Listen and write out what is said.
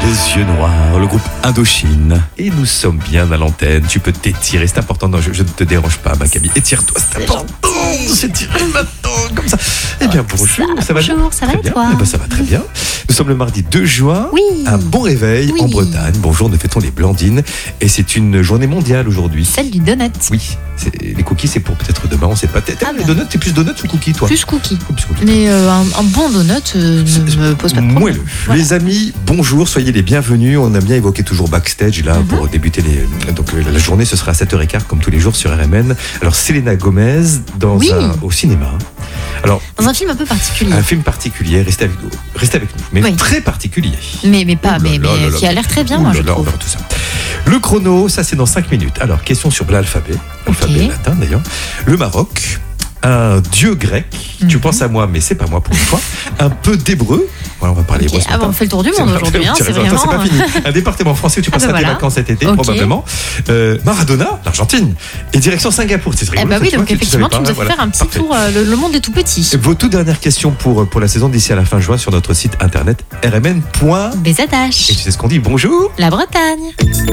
Les yeux noirs, le groupe Indochine. Et nous sommes bien à l'antenne. Tu peux t'étirer, c'est important. Non, je ne te dérange pas, ma Camille. Étire-toi, c'est important de s'étirer maintenant, comme ça. Eh bien, bonjour, ça va bien? Bonjour, ça va et bien. toi? Eh ben, ça va très bien. Nous sommes le mardi 2 juin. Oui. Un bon réveil Oui. en Bretagne. Bonjour, nous fêtons les Blandines. Et c'est une journée mondiale aujourd'hui. Celle du donut. Oui, les cookies, c'est pour peut-être demain, on sait pas. Les donuts, t'es plus donuts ou cookies, toi? Plus cookie. Plus cookies. Mais un bon donut ne me pose pas de problème. Moelleux. Voilà. Les amis, bonjour, soyez les bienvenus. On a bien évoqué toujours backstage là pour débuter la journée. Ce sera à 7h15 comme tous les jours sur RMN. Alors Selena Gomez au cinéma. Alors Dans un film un peu particulier. un film particulier. Restez avec nous, mais Oui. très particulier. Mais Ouh là pas, mais là là qui là. a l'air très bien, Ouh moi, là je là, on trouve. verra tout ça. Le chrono, ça c'est dans 5 minutes. Alors question sur l'alphabet latin d'ailleurs. Le Maroc. Un dieu grec, tu penses à moi, mais c'est pas moi pour une fois. Un peu d'hébreu. Voilà, on va parler hébreu ce matin. On fait le tour du monde aujourd'hui. Tu as C'est raison, attends, vraiment. c'est pas fini. Un département français où tu passeras tes voilà. vacances cet été, Ok. probablement. Maradona, l'Argentine. Et direction Singapour, c'est rigolo. Eh bah oui, ça, donc tu effectivement, savais tu pas, nous as fait faire un petit parfait. tour. Le monde est tout petit. Vos toutes dernières questions pour la saison d'ici à la fin juin sur notre site internet rmn. Des Et attaches. tu sais ce qu'on dit, bonjour. La Bretagne.